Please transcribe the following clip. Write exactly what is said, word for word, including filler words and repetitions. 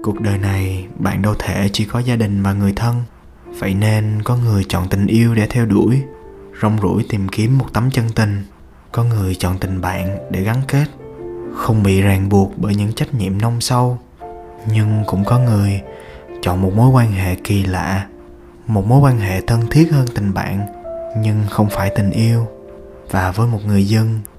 Cuộc đời này bạn đâu thể chỉ có gia đình và người thân. Vậy nên có người chọn tình yêu để theo đuổi, rong ruổi tìm kiếm một tấm chân tình. Có người chọn tình bạn để gắn kết, không bị ràng buộc bởi những trách nhiệm nông sâu. Nhưng cũng có người chọn một mối quan hệ kỳ lạ, một mối quan hệ thân thiết hơn tình bạn, nhưng không phải tình yêu. Và với một người dân